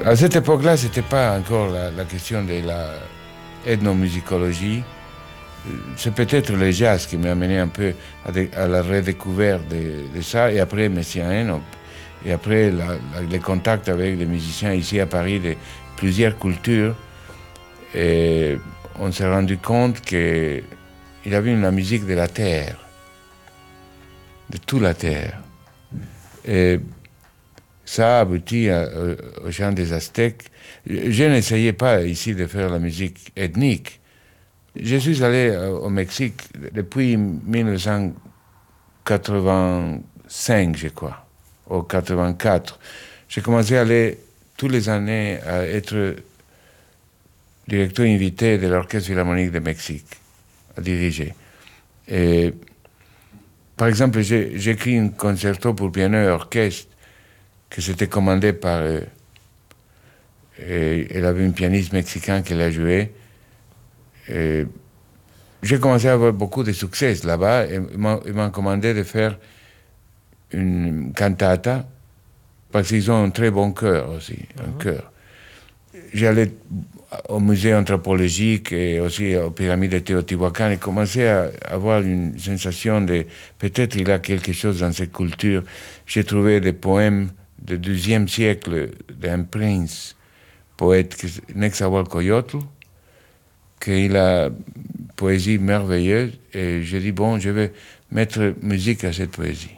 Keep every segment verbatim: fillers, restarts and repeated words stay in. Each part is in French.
À cette époque-là, ce n'était pas encore la, la question de la ethnomusicologie. C'est peut-être le jazz qui m'a amené un peu à, de, à la redécouverte de, de ça, et après Messiaen, et après la, la, les contacts avec les musiciens ici à Paris de plusieurs cultures. Et on s'est rendu compte qu'il y avait une la musique de la terre, de toute la terre. Et ça a abouti à, au, au chant des Aztèques. Je n'essayais pas ici de faire la musique ethnique. Je suis allé au Mexique depuis dix-neuf cent quatre-vingt-cinq, je crois, ou quatre-vingt-quatre. J'ai commencé à aller tous les années à être directeur invité de l'Orchestre Philharmonique de Mexique, à diriger. Et, par exemple, j'ai, j'ai écrit un concerto pour piano et orchestre que c'était commandé par... Euh, et, elle avait un pianiste mexicain qui l'a joué. Et j'ai commencé à avoir beaucoup de succès là-bas et ils m'ont, ils m'ont commandé de faire une cantata parce qu'ils ont un très bon chœur aussi, mm-hmm. un chœur. J'allais au musée anthropologique et aussi aux pyramides de Teotihuacan et commençais à avoir une sensation de peut-être il y a quelque chose dans cette culture. J'ai trouvé des poèmes du deuxième siècle d'un prince, poète Nezahualcóyotl, qu'il a poésie merveilleuse et j'ai dit bon, je vais mettre musique à cette poésie.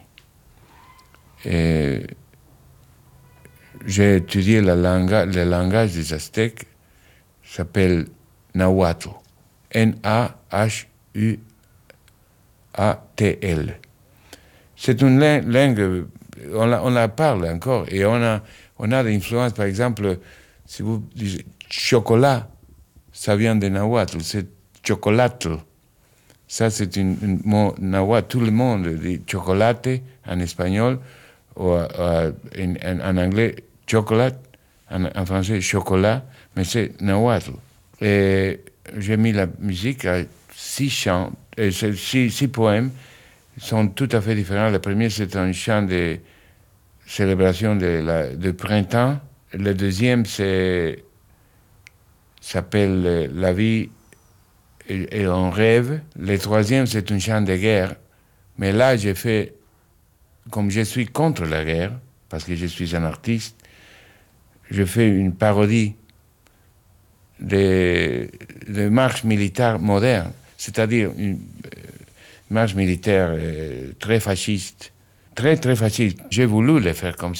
Et j'ai étudié la langue, le langage des Aztèques, s'appelle Nahuatl, N A H U A T L. C'est une langue, on la, on la parle encore et on a, on a des influences, par exemple, si vous dites chocolat, ça vient de Nahuatl, c'est chocolatl. Ça, c'est un mot nahuatl. Tout le monde dit chocolate en espagnol, ou uh, en, en, en anglais, chocolate, en, en français, chocolat, mais c'est Nahuatl. Et j'ai mis la musique à six chants, et ces six, six poèmes sont tout à fait différents. Le premier, c'est un chant de célébration de, la, de printemps. Le deuxième, c'est, s'appelle La vie et, et un rêve. Le troisième, c'est un chant de guerre. Mais là, j'ai fait, comme je suis contre la guerre, parce que je suis un artiste, je fais une parodie de, de marche militaire moderne, c'est-à-dire une marche militaire euh, très fasciste, très très fasciste. J'ai voulu le faire comme ça.